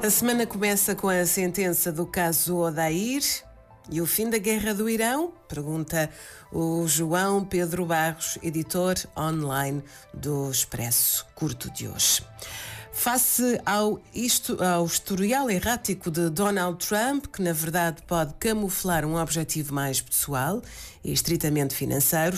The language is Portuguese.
A semana começa com a sentença do caso Odair e o fim da guerra do Irão? Pergunta o João Pedro Barros, editor online do Expresso Curto de hoje. Face ao historial errático de Donald Trump, que na verdade pode camuflar um objetivo mais pessoal e estritamente financeiro,